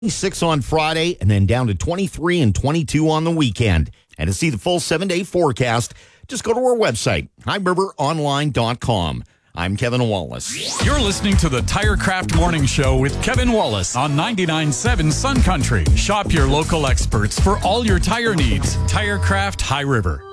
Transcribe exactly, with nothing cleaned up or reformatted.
twenty-six on Friday, and then down to twenty-three and twenty-two on the weekend. And to see the full seven-day forecast, just go to our website, high river online dot com. I'm Kevin Wallace. You're listening to the TireCraft Morning Show with Kevin Wallace on ninety-nine point seven Sun Country. Shop your local experts for all your tire needs. TireCraft High River.